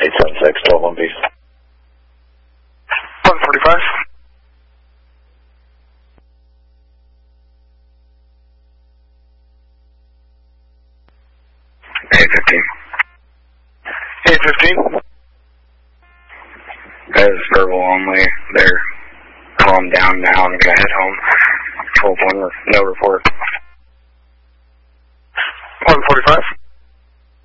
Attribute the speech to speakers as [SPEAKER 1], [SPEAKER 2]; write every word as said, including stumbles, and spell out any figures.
[SPEAKER 1] eight seven six, twelve one piece.
[SPEAKER 2] one forty-five.
[SPEAKER 3] eight fifteen.
[SPEAKER 2] eight fifteen.
[SPEAKER 3] That is verbal only. They're calmed down now. I'm going to head home. twelve one, no report.
[SPEAKER 2] one forty-five.